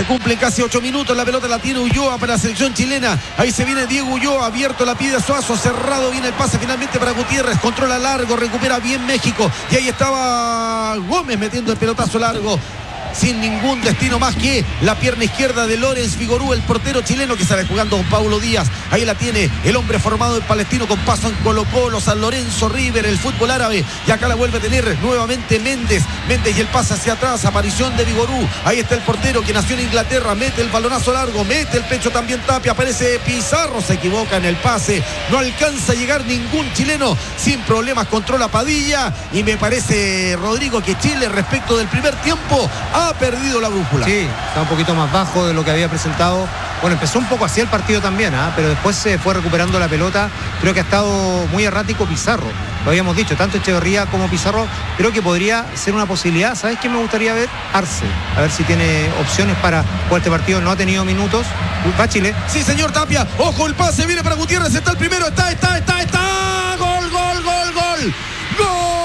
cumplen casi 8 minutos. La pelota la tiene Ulloa para la selección chilena. Ahí se viene Diego Ulloa, abierto, la pide Suazo, cerrado, viene el pase finalmente para Gutiérrez, controla largo, recupera bien México. Y ahí estaba Gómez metiendo el pelotazo largo, sin ningún destino más que la pierna izquierda de Lorenz Vigorú, el portero chileno que sale jugando con Paulo Díaz. Ahí la tiene el hombre formado en Palestino con paso en Colo-Colo, San Lorenzo, River, el fútbol árabe. Y acá la vuelve a tener nuevamente Méndez y el pase hacia atrás, aparición de Vigorú. Ahí está el portero que nació en Inglaterra, mete el balonazo largo, mete el pecho también Tapia, aparece Pizarro, se equivoca en el pase, no alcanza a llegar ningún chileno, sin problemas controla Padilla. Y me parece, Rodrigo, que Chile respecto del primer tiempo ha perdido la brújula. Sí, está un poquito más bajo de lo que había presentado. Bueno, empezó un poco así el partido también, pero después se fue recuperando la pelota. Creo que ha estado muy errático Pizarro. Lo habíamos dicho, tanto Echeverría como Pizarro. Creo que podría ser una posibilidad. ¿Sabes qué me gustaría ver? Arce. A ver si tiene opciones para jugar este partido. No ha tenido minutos. Va Chile. Sí, señor Tapia. Ojo, el pase viene para Gutiérrez. Está el primero. Está. Gol. ¡Gol!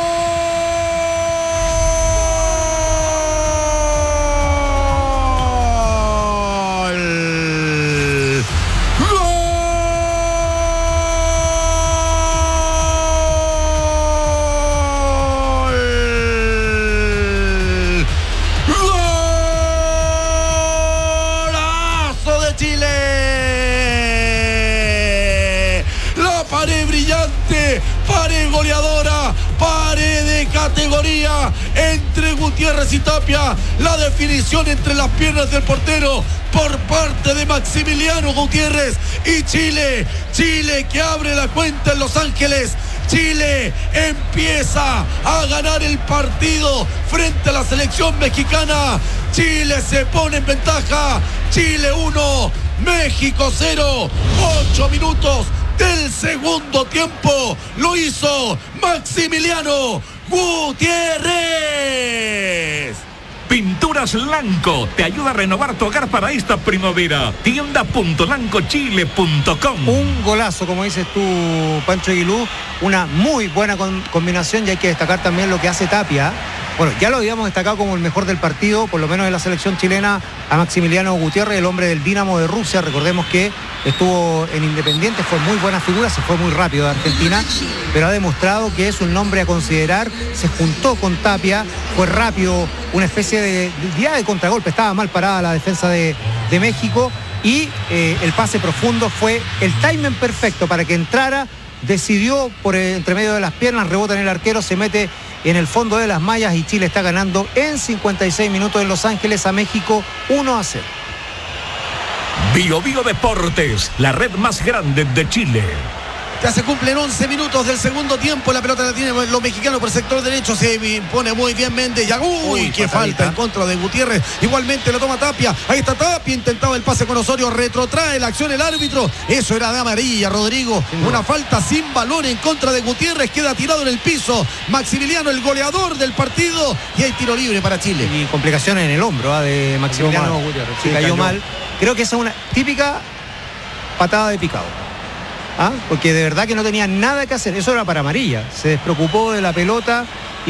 Pared goleadora, pared de categoría entre Gutiérrez y Tapia. La definición entre las piernas del portero por parte de Maximiliano Gutiérrez. Y Chile que abre la cuenta en Los Ángeles. Chile empieza a ganar el partido frente a la selección mexicana. Chile se pone en ventaja. Chile 1, México 0. 8 minutos del segundo tiempo. Lo hizo Maximiliano Gutiérrez. Pinturas Lanco te ayuda a renovar tu hogar para esta primavera. Tienda.lancochile.com. Un golazo, como dices tú, Pancho Aguilú. Una muy buena combinación, y hay que destacar también lo que hace Tapia. Bueno, ya lo habíamos destacado como el mejor del partido, por lo menos de la selección chilena, a Maximiliano Gutiérrez, el hombre del Dinamo de Rusia. Recordemos que estuvo en Independiente, fue muy buena figura, se fue muy rápido de Argentina, pero ha demostrado que es un nombre a considerar. Se juntó con Tapia, fue rápido, una especie de día de contragolpe, estaba mal parada la defensa de México, y el pase profundo fue el timing perfecto para que entrara. Decidió por entre medio de las piernas, rebota en el arquero, se mete en el fondo de las mallas, y Chile está ganando en 56 minutos en Los Ángeles a México 1-0. Bio Deportes, la red más grande de Chile. Ya se cumplen 11 minutos del segundo tiempo. La pelota la tienen los mexicanos por el sector derecho. Se impone muy bien Méndez. ¡Uy, qué falta en contra de Gutiérrez! Igualmente lo toma Tapia. Ahí está Tapia. Intentaba el pase con Osorio. Retrotrae la acción el árbitro. Eso era de amarilla, Rodrigo. Una falta sin balón en contra de Gutiérrez. Queda tirado en el piso Maximiliano, el goleador del partido. Y hay tiro libre para Chile. Y complicaciones en el hombro de Maximiliano Gutiérrez. Sí, cayó mal. Creo que esa es una típica patada de picado. Porque de verdad que no tenía nada que hacer. Eso era para amarilla. Se despreocupó de la pelota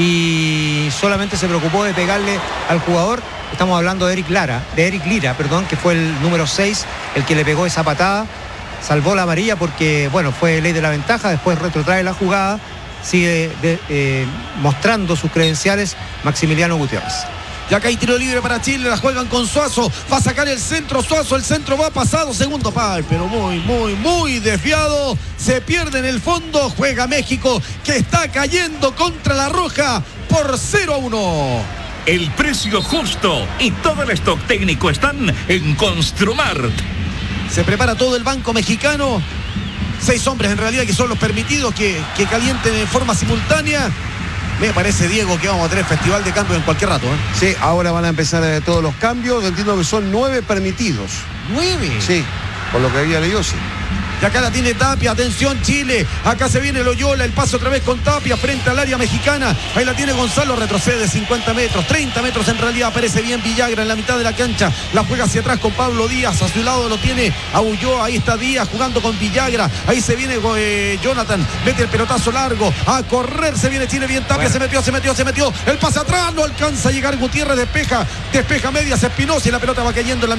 y solamente se preocupó de pegarle al jugador. Estamos hablando de Eric Lira, que fue el número 6 el que le pegó esa patada. Salvó la amarilla porque, bueno, fue ley de la ventaja. Después retrotrae la jugada. Sigue mostrando sus credenciales Maximiliano Gutiérrez. Y acá hay tiro libre para Chile, la juegan con Suazo, va a sacar el centro Suazo, el centro va pasado, segundo pal, pero muy desviado, se pierde en el fondo, juega México, que está cayendo contra la Roja por 0-1. El precio justo y todo el stock técnico están en Construmart. Se prepara todo el banco mexicano, 6 hombres en realidad que son los permitidos que calienten en forma simultánea. Me parece, Diego, que vamos a tener festival de cambios en cualquier rato. Sí, ahora van a empezar todos los cambios. Entiendo que son 9 permitidos. ¿9? Sí, por lo que había leído, sí. Y acá la tiene Tapia, atención Chile, acá se viene Loyola, el paso otra vez con Tapia frente al área mexicana, ahí la tiene Gonzalo, retrocede 50 metros, 30 metros en realidad, aparece bien Villagra en la mitad de la cancha, la juega hacia atrás con Pablo Díaz, a su lado lo tiene a Ulloa, ahí está Díaz jugando con Villagra, ahí se viene Jonathan, mete el pelotazo largo, a correr se viene Chile, bien Tapia, bueno. se metió, el pase atrás, no alcanza a llegar Gutiérrez, despeja medias Espinosa y la pelota va cayendo en la